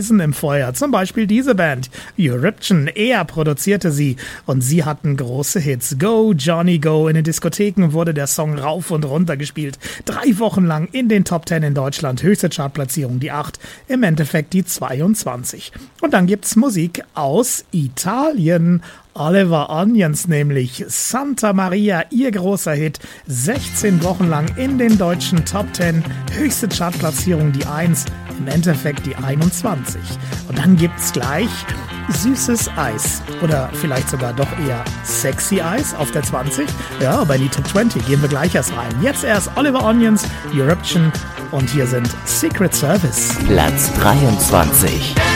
Eisen im Feuer. Zum Beispiel diese Band, Eruption. Er produzierte sie und sie hatten große Hits. Go, Johnny, Go. In den Diskotheken wurde der Song rauf und runter gespielt. 3 Wochen lang in den Top 10 in Deutschland. Höchste Chartplatzierung die 8, im Endeffekt die 22. Und dann gibt's Musik aus Italien. Oliver Onions nämlich, Santa Maria, ihr großer Hit, 16 Wochen lang in den deutschen Top 10, höchste Chartplatzierung die 1, im Endeffekt die 21. Und dann gibt's gleich Süßes Eis oder vielleicht sogar doch eher Sexy Eis auf der 20. Ja, aber in die Top 20 gehen wir gleich erst rein. Jetzt erst Oliver Onions, Eruption und hier sind Secret Service. Platz 23.